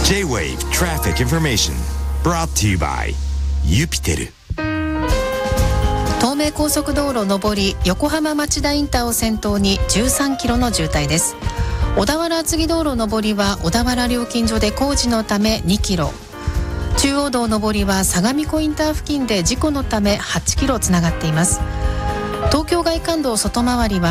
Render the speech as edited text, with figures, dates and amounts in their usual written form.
J-Wave Traffic Information brought to you by Yupitel。 東名高速道路上り横浜町田インターを先頭に13キロの渋滞です。小田原厚木道路上りは小田原料金所で工事のため2キロ、中央道上りは相模湖インター付近で事故のため8キロつながっています。東京外環道外回りは